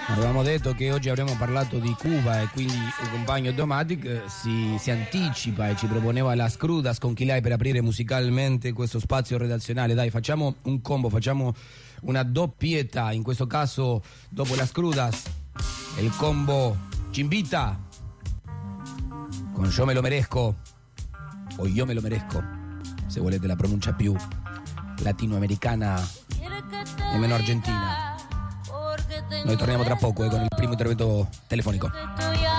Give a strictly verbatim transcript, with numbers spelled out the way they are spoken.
Avevamo detto che oggi avremmo parlato di Cuba e quindi un compagno Domatic si, si anticipa e ci proponeva Las Crudas con Kilai per aprire musicalmente questo spazio redazionale. Dai, facciamo un combo, facciamo una doppietà, in questo caso dopo Las Crudas il combo Chimbita con Yo me lo merezco o Io me lo merezco, se volete la pronuncia più latinoamericana e meno argentina. Noi torniamo tra poco eh, con il primo intervento telefonico.